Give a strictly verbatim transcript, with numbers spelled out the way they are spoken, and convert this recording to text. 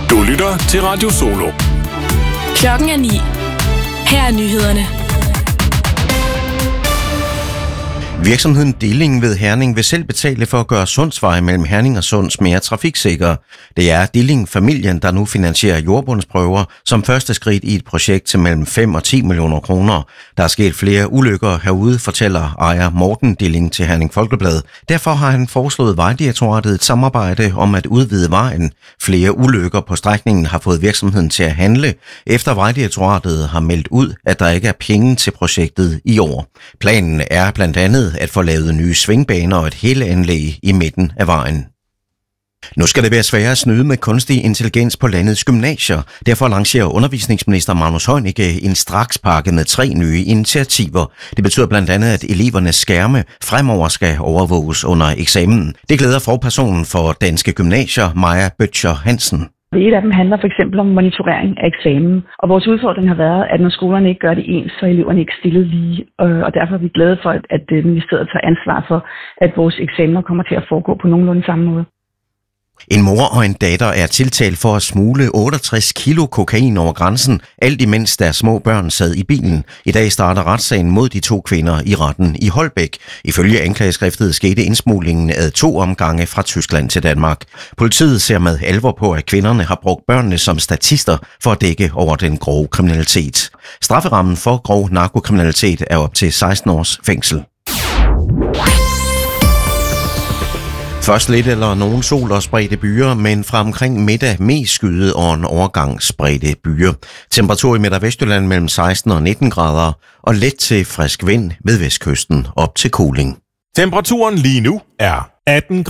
Du lytter til Radio Solo. Klokken er ni. Her er nyhederne. Virksomheden Dilling ved Herning vil selv betale for at gøre Sundsvej mellem Herning og Sunds mere trafiksikker. Det er Dilling-familien, der nu finansierer jordbundsprøver som første skridt i et projekt til mellem fem og ti millioner kroner. Der er sket flere ulykker herude, fortæller ejer Morten Dilling til Herning Folkeblad. Derfor har han foreslået Vejdirektoratet et samarbejde om at udvide vejen. Flere ulykker på strækningen har fået virksomheden til at handle, efter Vejdirektoratet har meldt ud, at der ikke er penge til projektet i år. Planen er blandt andet at få lavet nye svingbaner og et hele anlæg i midten af vejen. Nu skal det være sværere at snyde med kunstig intelligens på landets gymnasier. Derfor lancerer undervisningsminister Magnus Heunicke en strakspakke med tre nye initiativer. Det betyder blandt andet, at elevernes skærme fremover skal overvåges under eksamen. Det glæder forpersonen for Danske Gymnasier, Maja Bøtcher Hansen. Et af dem handler for eksempel om monitorering af eksamen, og vores udfordring har været, at når skolerne ikke gør det ens, så er eleverne ikke stillet lige, og derfor er vi glade for, at ministeriet tager ansvar for, at vores eksamener kommer til at foregå på nogenlunde samme måde. En mor og en datter er tiltalt for at smugle otteogtres kilo kokain over grænsen, alt imens deres små børn sad i bilen. I dag starter retssagen mod de to kvinder i retten i Holbæk. Ifølge anklageskriftet skete indsmuglingen af to omgange fra Tyskland til Danmark. Politiet ser med alvor på, at kvinderne har brugt børnene som statister for at dække over den grove kriminalitet. Strafferammen for grov narkokriminalitet er op til seksten års fængsel. Først lidt eller nogen sol og spredte byer, men fra omkring middag mest skyde og en overgang spredte byer. Temperatur i Midt- og Vestjylland mellem seksten og nitten grader, og let til frisk vind ved vestkysten op til Koling. Temperaturen lige nu er atten grader.